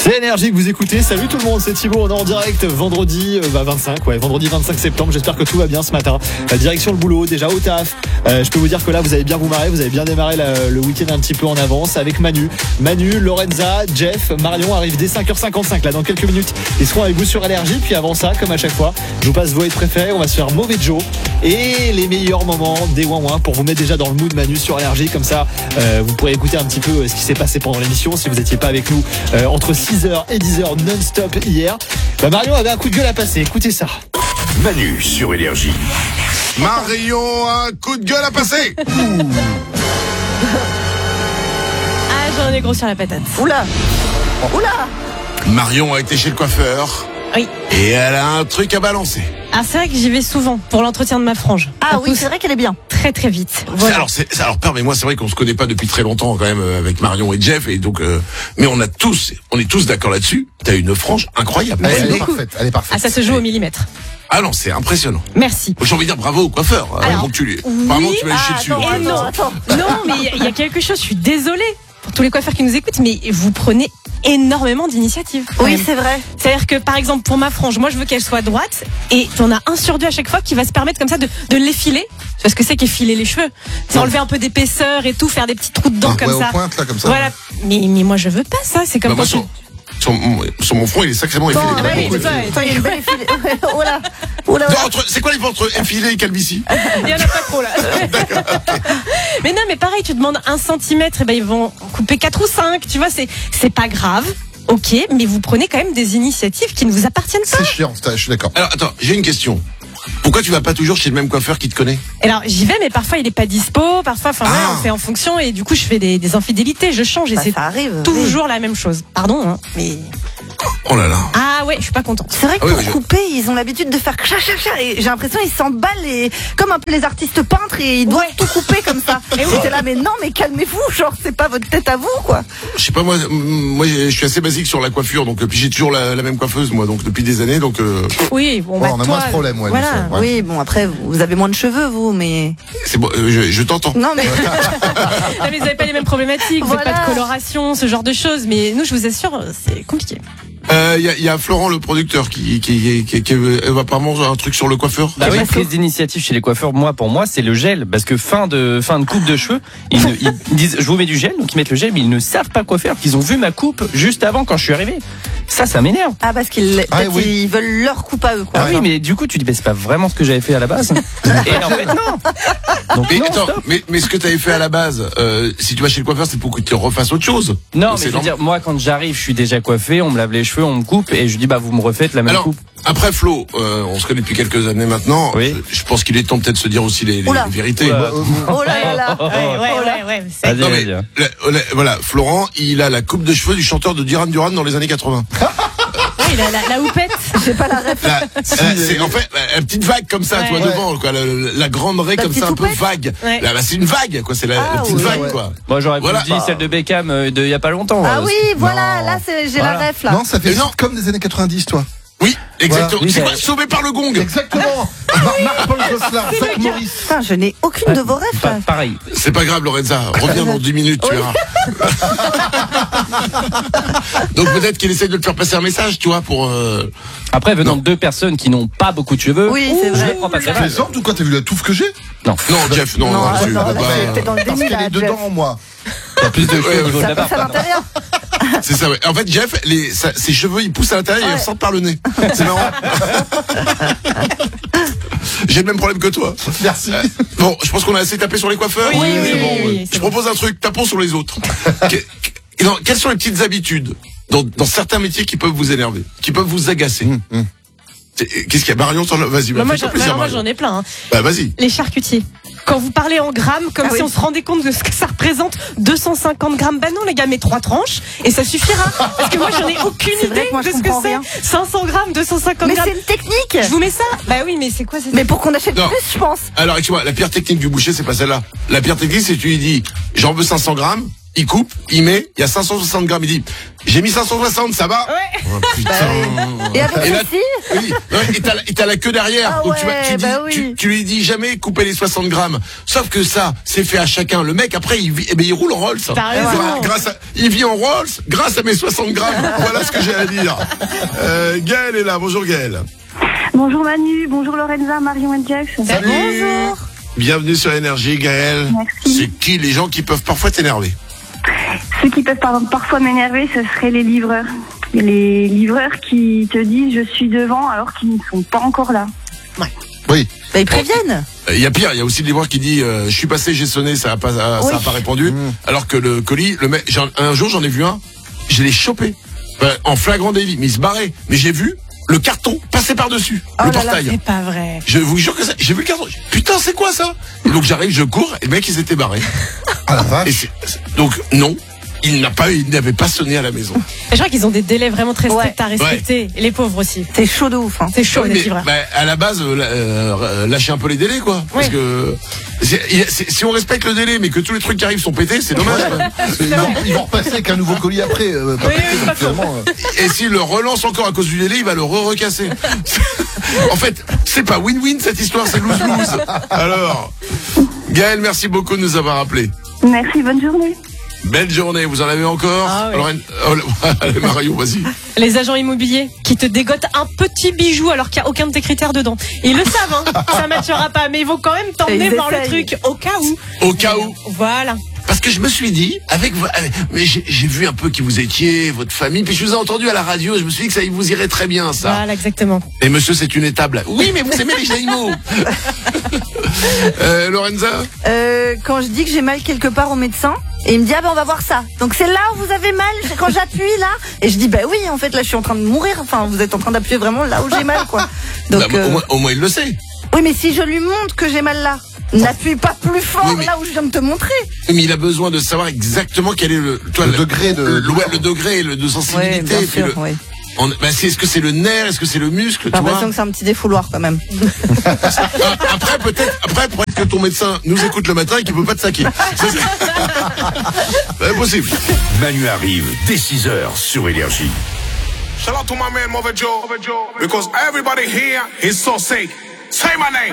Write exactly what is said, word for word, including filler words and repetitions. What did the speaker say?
C'est Énergie que vous écoutez. Salut tout le monde, c'est Thibaut. On est en direct vendredi euh, bah vingt-cinq, ouais, vendredi vingt-cinq septembre. J'espère que tout va bien ce matin. Euh, direction le boulot, déjà au taf. Euh, je peux vous dire que là, vous avez bien vous marrer. Vous avez bien démarré la, le week-end un petit peu en avance avec Manu. Manu, Lorenza, Jeff, Marion arrivent dès cinq heures cinquante-cinq. Là, dans quelques minutes, ils seront avec vous sur Énergie. Puis avant ça, comme à chaque fois, je vous passe vos hits préférés. On va se faire Mauvais Joe et les meilleurs moments des ouin ouin pour vous mettre déjà dans le mood Manu sur Énergie. Comme ça, euh, vous pourrez écouter un petit peu ce qui s'est passé pendant l'émission si vous n'étiez pas avec nous euh, entre six heures et dix heures non-stop hier. Bah Marion avait un coup de gueule à passer, écoutez ça. Manu sur Énergie. Marion, un coup de gueule à passer. Ah, j'en ai gros sur la patate. Oula Oula Marion a été chez le coiffeur. Oui. Et elle a un truc à balancer. Ah, c'est vrai que j'y vais souvent pour l'entretien de ma frange. Ah Ça oui, pousse c'est vrai qu'elle est bien. très très vite. C'est- Voilà. Alors, c'est, alors, permets-moi, c'est vrai qu'on se connaît pas depuis très longtemps quand même euh, avec Marion et Jeff, et donc, euh, mais on a tous, on est tous d'accord là-dessus. T'as une frange incroyable. Merci Elle est beaucoup. parfaite, elle est parfaite. Ah, ça se joue au millimètre. Ah non, c'est impressionnant. Merci. J'ai envie de dire bravo au coiffeur. hein, Alors, avant que tu lui, oui, apparemment, tu vas Ah, lécher dessus. attends, Et non. attends, attends. Non, mais il y a- il y, a quelque chose, je suis désolée pour tous les coiffeurs qui nous écoutent, mais vous prenez énormément d'initiatives. quand Oui, même. c'est vrai. C'est-à-dire que, par exemple, pour ma frange, moi, je veux qu'elle soit droite, et t'en as un sur deux à chaque fois qui va se permettre comme ça de, de l'effiler. Tu vois ce que c'est qu'effiler les cheveux? C'est enlever un peu d'épaisseur et tout, faire des petits trous dedans Ah, comme ouais, ça. aux pointes, là, comme ça. Voilà. Mais, mais moi, je veux pas ça. C'est comme Bah, moi, quand sur, sur, mon- sur mon front, il est sacrément effilé. Bon, Il y en a bah oui, beaucoup. c'est ça. Attends, il y a une belle effilée. Oh là Oh là, Non, oh là. entre- c'est quoi les différence entre effilé et calvitie? Il y en a pas trop là. Mais non, mais pareil, tu demandes un centimètre, et ben ils vont couper quatre ou cinq. Tu vois, c'est c'est pas grave. Ok, mais vous prenez quand même des initiatives qui ne vous appartiennent pas. C'est chiant, je suis d'accord. Alors, attends, j'ai une question. Pourquoi tu vas pas toujours chez le même coiffeur qui te connaît? Alors j'y vais, mais parfois il est pas dispo. Parfois, enfin voilà, Ah. on fait en fonction, et du coup je fais des, des infidélités, je change, et Bah, c'est ça arrive. toujours la même chose. Pardon, hein, mais Oh là là. ah ouais, je suis pas contente. C'est vrai que Ah oui, pour oui, je- couper, ils ont l'habitude de faire chat chat chat, et j'ai l'impression qu'ils s'emballent et comme un peu les artistes peintres, et ils doivent Ouais. tout couper comme ça. Et Et oui. j'étais là, mais non, mais calmez-vous, genre c'est pas votre tête à vous quoi. Je sais pas, moi, m- moi je suis assez basique sur la coiffure, donc euh, puis j'ai toujours la, la même coiffeuse, moi, donc depuis des années, donc euh, Oui, bon, Ouais, bah, on a toi, moins ce problème, ouais, voilà. nous, ça, ouais. Oui, bon après vous avez moins de cheveux vous, mais c'est bon, euh, je, je t'entends. non mais Non, mais vous avez pas les mêmes problématiques, vous n'avez Voilà. pas de coloration, ce genre de choses. Mais nous, je vous assure, c'est compliqué. Il euh, y, a, y a Florent, le producteur, qui, qui, qui, qui, qui euh, apparemment un truc sur le coiffeur. Bah oui, pas prise d'initiative chez les coiffeurs, moi, pour moi, c'est le gel. Parce que fin de, fin de coupe de cheveux, ils, ne- ils disent, je vous mets du gel, donc ils mettent le gel, mais ils ne savent pas quoi faire, qu'ils ont vu ma coupe juste avant quand je suis arrivé. Ça, ça m'énerve. ah parce qu'ils Ah, peut-être oui. ils veulent leur coupe à eux quoi. Ah oui, mais du coup, tu dis, bah, c'est pas vraiment ce que j'avais fait à la base. Et en fait, non. Donc, Mais non, attends, stop. mais, mais ce que tu avais fait à la base, euh, si tu vas chez le coiffeur, c'est pour que tu refasses autre chose. Non, C'est mais je veux normal. dire, moi, quand j'arrive, je suis déjà coiffé, on me lave les cheveux, on me coupe, et je dis, bah, vous me refaites la même Alors, coupe. après Flo, euh, on se connaît depuis quelques années maintenant. Oui. Je, je pense qu'il est temps peut-être de se dire aussi les, les, Oula. les vérités. Oula. Oh là là là. Ouais, ouais, Oh là. ouais, ouais. c'est- Vas-y, Non mais vas-y. la- la- voilà, Florent, il a la coupe de cheveux du chanteur de Duran Duran dans les années quatre-vingts. Ouais, il a la, la houppette. J'ai pas la ref. La, euh, c'est en fait la, la petite vague comme ça, Ouais. toi Ouais. devant, quoi, la, la grande raie La comme petite ça, un peu houppette. vague. Ouais. Là, bah, c'est une vague, quoi. C'est la, Ah, la petite oui, vague, ouais. quoi. Moi, j'aurais Voilà. plus dit celle de Beckham euh, de il y a pas longtemps. Ah euh, oui, voilà, Non. là c'est j'ai Voilà. la ref là. Non, ça fait Mais non. comme des années quatre-vingt-dix, toi. Oui, exactement. Voilà. C'est Oui, quoi, ça- sauvé par le gong. Exactement. Mar- Marc-Paul Gosselin, Zach Morris. Putain, je n'ai aucune de vos refs pas- là. pareil. C'est pas grave, Lorenza. Reviens dans dix minutes, tu verras. Donc peut-être qu'il essaie de te faire passer un message, tu vois, pour. Euh... Après, venant de deux personnes qui n'ont pas beaucoup de cheveux, Oui, c'est je vrai. le prends pas très Tu mal. plaisantes ou quoi? T'as vu la touffe que j'ai? Non, Non, Jeff, non, Non, non, là-dessus, attends, on va là, pas- t'es dans le Parce déni qu'elle là, est Jeff. dedans, moi. t'as plus de cheveux Ouais, au niveau de Ça la pousse à barbe. l'intérieur. C'est ça, ouais. En fait, Jeff, les, sa- ses cheveux, ils poussent à l'intérieur et ils Ouais. ressortent par le nez. C'est marrant. J'ai le même problème que toi. Merci. Euh, bon, je pense qu'on a assez tapé sur les coiffeurs. Oui, oui, C'est oui, bon, oui, ouais. oui, c'est Je bon. propose un truc, tapons sur les autres. Que- que- non, quelles sont les petites habitudes dans, dans certains métiers qui peuvent vous énerver, qui peuvent vous agacer? C'est- Qu'est-ce qu'il y a, Marion? t'en as- Vas-y, Bah, bah, moi, fais-toi j'en- plaisir, bah, moi, Marion. j'en ai plein. hein. Bah, vas-y. Les charcutiers. Quand vous parlez en grammes, comme Ah si oui. on se rendait compte de ce que ça représente, deux cent cinquante grammes. Bah non, les gars, mais trois tranches et ça suffira. Parce que moi, j'en ai aucune C'est vrai idée que moi, je de ce que comprends c'est. rien. cinq cents grammes, deux cent cinquante Mais grammes. c'est une technique. Je vous mets ça? Bah oui, mais c'est quoi c'est Mais pour qu'on achète Non. plus, je pense. Alors, excuse-moi, la pire technique du boucher, c'est pas celle-là. La pire technique, c'est que tu lui dis, j'en veux cinq cents grammes, il coupe, il met, il y a cinq cent soixante grammes, il dit, j'ai mis cinq cent soixante, ça va? Ouais. Oh, putain. Et avec Et là, ceci, oui, ouais, et t'as, et t'as la queue derrière. Ah Donc tu, vas- tu, ouais, dis, bah oui. tu, tu lui dis jamais couper les soixante grammes. Sauf que ça, c'est fait à chacun. Le mec, après, il, vit, eh ben, il roule en Rolls. T'as raison. Voilà, grâce à, il vit en Rolls grâce à mes soixante grammes. Voilà ce que j'ai à dire. Euh, Gaël est là. Bonjour Gaël. Bonjour Manu, bonjour Lorenza, Marion et Jax. Salut. bonjour. Bienvenue sur Énergie, Gaël. Merci. C'est qui les gens qui peuvent parfois t'énerver? Ceux qui peuvent par- parfois m'énerver, ce seraient les livreurs. Les livreurs qui te disent je suis devant alors qu'ils ne sont pas encore là. Oui. Bah, ils préviennent. Il y a pire, il y a aussi le livreur qui dit euh, je suis passé, j'ai sonné, ça a pas, ça Oui. a pas répondu. Mmh. Alors que le colis, le mec, j'en- un jour j'en ai vu un, je l'ai chopé euh, en flagrant délit, mais il se barrait. Mais j'ai vu le carton passer par dessus Oh le là là, portail. C'est pas vrai. Je vous jure que ça, j'ai vu le carton. Putain, c'est quoi ça? Et donc j'arrive, je cours, et le mec il s'était barré. Ah la Et vache. c'est- c'est- donc non, il n'a pas, il n'avait pas sonné à la maison. Je crois qu'ils ont des délais vraiment très stricts Ouais. à respecter. Et les pauvres aussi. C'est chaud de ouf. Hein. C'est chaud, Oui, les mais, livreurs. bah, à la base, euh, la- euh, lâchez un peu les délais, quoi. Parce Oui. que c'est- il y a- c'est- si on respecte le délai, mais que tous les trucs qui arrivent sont pétés, c'est dommage. quoi. Ils vont, ils vont repasser avec un nouveau colis après. Euh, pas Oui, pété, oui, donc pas faux. finalement, euh, Et s'il le relance encore à cause du délai, il va le re-recasser. En fait, c'est pas win-win cette histoire, c'est lose-lose. Alors, Gaël, merci beaucoup de nous avoir appelés. Merci, bonne journée. Belle journée, vous en avez encore? Ah oui. Lorraine- oh, allez, Marion, vas-y. Les agents immobiliers qui te dégotent un petit bijou alors qu'il n'y a aucun de tes critères dedans. Ils le savent, hein, ça matchera pas, mais ils vont quand même t'emmener Ils voir le essayent. truc au cas où. Au cas où. Voilà. Parce que je me suis dit, avec, vo- avec- mais j'ai j'ai vu un peu qui vous étiez, votre famille, puis je vous ai entendu à la radio, je me suis dit que ça vous irait très bien, ça. Voilà, exactement. Et monsieur, c'est une étable. Oui, mais vous aimez les animaux. euh, Lorenza? Euh, quand je dis que j'ai mal quelque part au médecin, et il me dit ah ben on va voir ça. Donc c'est là où vous avez mal quand j'appuie là. Et je dis bah oui en fait là je suis en train de mourir. Enfin vous êtes en train d'appuyer vraiment là où j'ai mal quoi. Donc Bah, euh, au, moins, au moins, il le sait. oui mais si je lui montre que j'ai mal là, n'appuie pas plus fort Oui, mais- là où je viens de te montrer. Mais il a besoin de savoir exactement quel est le, toi, Le degré de- le, ouais, le degré le, de sensibilité. Ouais bien et puis sûr. le- Oui. on- bah, c'est, est-ce que c'est le nerf, est-ce que c'est le muscle, J'ai tu vois? l'impression que c'est un petit défouloir quand même. Ah, après, peut-être, après, peut-être que ton médecin nous écoute le matin et qu'il peut pas te saquer. Ça, c'est c'est possible. Manu arrive dès six heures sur Énergie. Shout out to my man Mother Joe, because everybody here is so sick. Say my name.